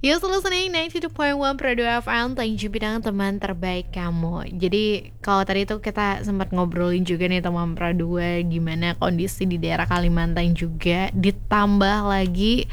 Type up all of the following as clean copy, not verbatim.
You're still listening 92.1 Prado FM, Tanjung Pinang, teman terbaik kamu. Jadi kalau tadi tuh kita sempat ngobrolin juga nih teman Prado, gimana kondisi di daerah Kalimantan juga. Ditambah lagi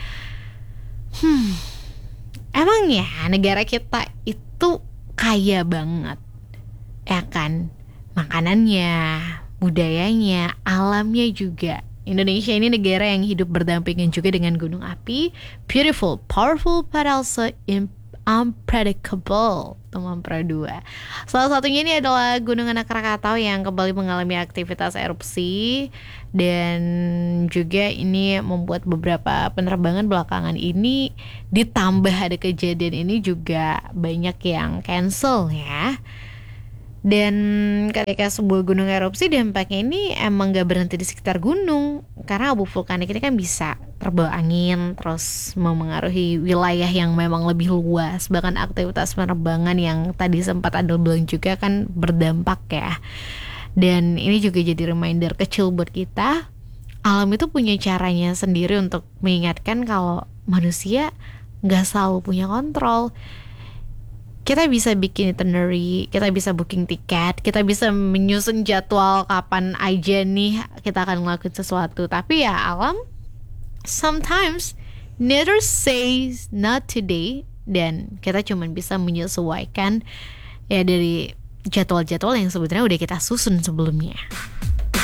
emang ya negara kita itu kaya banget, ya kan? Makanannya, budayanya, alamnya juga. Indonesia ini negara yang hidup berdampingan juga dengan gunung api, beautiful, powerful, but also unpredictable, teman Pradua. Salah satunya ini adalah Gunung Anak Rakatau yang kembali mengalami aktivitas erupsi, dan juga ini membuat beberapa penerbangan belakangan ini, ditambah ada kejadian ini juga banyak yang cancel ya. Dan ketika sebuah gunung erupsi, dampaknya ini emang gak berhenti di sekitar gunung, karena abu vulkanik ini kan bisa terbawa angin, terus memengaruhi wilayah yang memang lebih luas. Bahkan aktivitas penerbangan yang tadi sempat Adel bilang juga kan berdampak ya. Dan ini juga jadi reminder kecil buat kita, alam itu punya caranya sendiri untuk mengingatkan kalau manusia gak selalu punya kontrol. Kita bisa bikin itinerary, kita bisa booking tiket, kita bisa menyusun jadwal kapan aja nih kita akan ngelakuin sesuatu. Tapi ya alam sometimes never says not today, dan kita cuma bisa menyesuaikan ya dari jadwal-jadwal yang sebenarnya udah kita susun sebelumnya.